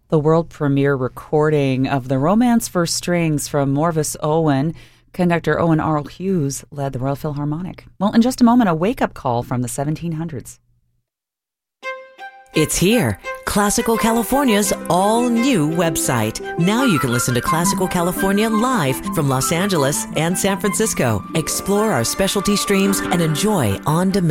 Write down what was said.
The world premiere recording of the Romance for Strings from Morvis Owen. Conductor Owen Arl Hughes led the Royal Philharmonic. Well, in just a moment, a wake-up call from the 1700s. It's here. Classical California's all-new website. Now you can listen to Classical California live from Los Angeles and San Francisco. Explore our specialty streams and enjoy on-demand